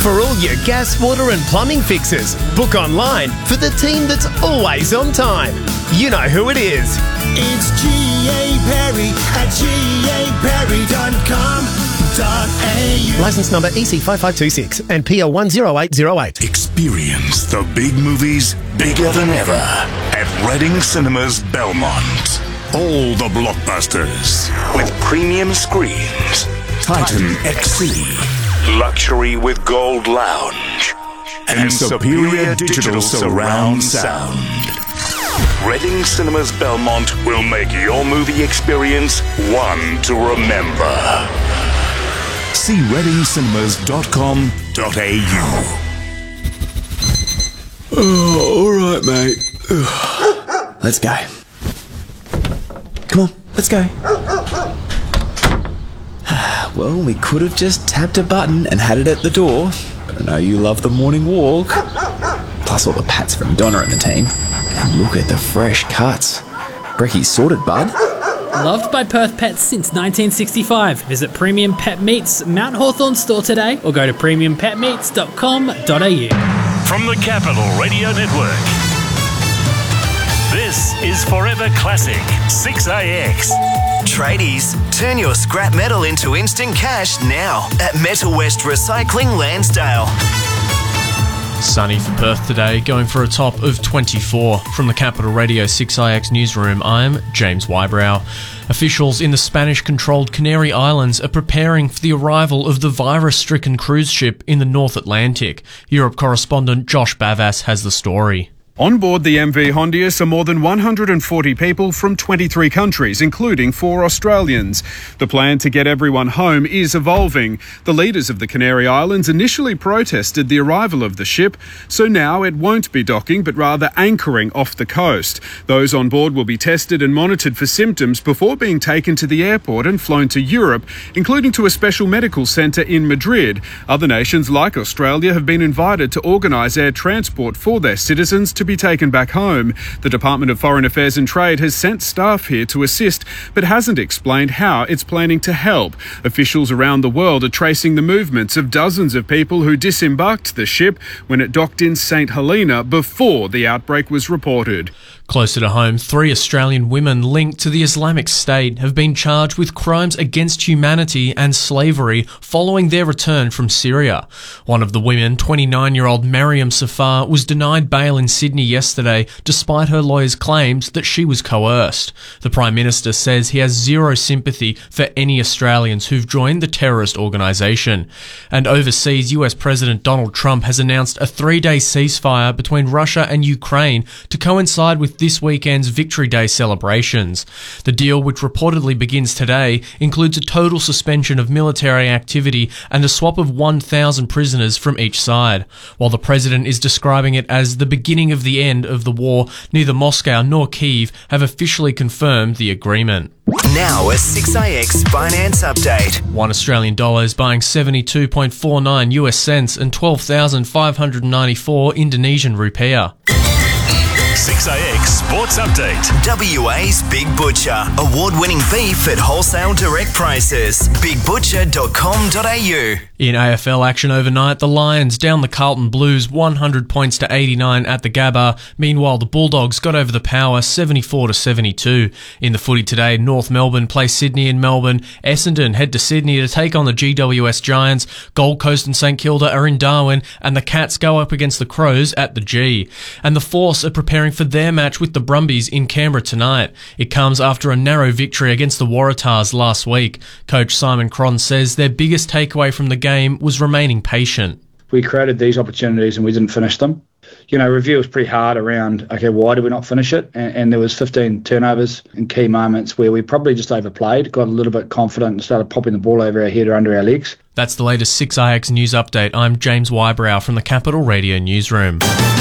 For all your gas, water and plumbing fixes, book online for the team that's always on time. You know who it is. It's G.A. Perry at gaperry.com.au. Licence number EC5526 and PL 10808. Experience the big movies bigger than ever at Reading Cinemas Belmont. All the blockbusters with premium screens. Titan XC, luxury with gold lounge, and superior digital surround sound. Reading Cinemas Belmont will make your movie experience one to remember. See readingcinemas.com.au. Oh, all right, mate. Let's go. Come on, let's go. Well, we could have just tapped a button and had it at the door. But I know you love the morning walk. Plus all the pats from Donna and the team. And look at the fresh cuts. Brecky's sorted, bud. Loved by Perth Pets since 1965. Visit Premium Pet Meats Mount Hawthorn store today or go to premiumpetmeats.com.au. From the Capital Radio Network, this is Forever Classic 6AX. Tradies, turn your scrap metal into instant cash now at Metal West Recycling Lansdale. Sunny for Perth today, going for a top of 24. From the Capital Radio 6IX newsroom, I'm James Wybrow. Officials in the Spanish-controlled Canary Islands are preparing for the arrival of the virus-stricken cruise ship in the North Atlantic. Europe correspondent Josh Bavas has the story. On board the MV Hondius are more than 140 people from 23 countries, including 4 Australians. The plan to get everyone home is evolving. The leaders of the Canary Islands initially protested the arrival of the ship, so now it won't be docking but rather anchoring off the coast. Those on board will be tested and monitored for symptoms before being taken to the airport and flown to Europe, including to a special medical centre in Madrid. Other nations like Australia have been invited to organise air transport for their citizens to be taken back home. The Department of Foreign Affairs and Trade has sent staff here to assist, but hasn't explained how it's planning to help. Officials around the world are tracing the movements of dozens of people who disembarked the ship when it docked in St Helena before the outbreak was reported. Closer to home, 3 Australian women linked to the Islamic State have been charged with crimes against humanity and slavery following their return from Syria. One of the women, 29-year-old Mariam Safar, was denied bail in Sydney yesterday despite her lawyer's claims that she was coerced. The Prime Minister says he has zero sympathy for any Australians who've joined the terrorist organisation. And overseas, US President Donald Trump has announced a 3-day ceasefire between Russia and Ukraine to coincide with this weekend's Victory Day celebrations. The deal, which reportedly begins today, includes a total suspension of military activity and a swap of 1,000 prisoners from each side. While the president is describing it as the beginning of the end of the war, neither Moscow nor Kyiv have officially confirmed the agreement. Now a 6AX finance update. $1 Australian is buying 72.49 US cents and 12,594 Indonesian rupiah. 6AX Sports Update. WA's Big Butcher. Award-winning beef at wholesale direct prices. bigbutcher.com.au. In AFL action overnight, the Lions down the Carlton Blues 100 points to 89 at the Gabba. Meanwhile, the Bulldogs got over the Power 74 to 72. In the footy today, North Melbourne play Sydney in Melbourne. Essendon head to Sydney to take on the GWS Giants. Gold Coast and St Kilda are in Darwin, and the Cats go up against the Crows at the G. And the Force are preparing for their match with the Brumbies in Canberra tonight. It comes after a narrow victory against the Waratahs last week. Coach Simon Cron says their biggest takeaway from the game was remaining patient. We created these opportunities and we didn't finish them. You know, review was pretty hard around, okay, why did we not finish it? And there was 15 turnovers in key moments where we probably just overplayed, got a little bit confident and started popping the ball over our head or under our legs. That's the latest 6IX news update. I'm James Wybrow from the Capital Radio newsroom.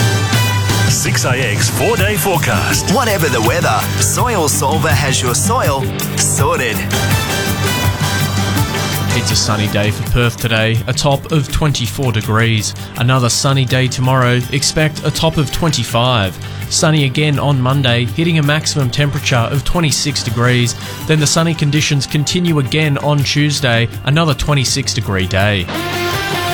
6AX 4-day forecast. Whatever the weather, Soil Solver has your soil sorted. It's a sunny day for Perth today, a top of 24 degrees. Another sunny day tomorrow, expect a top of 25. Sunny again on Monday, hitting a maximum temperature of 26 degrees. Then the sunny conditions continue again on Tuesday, another 26 degree day.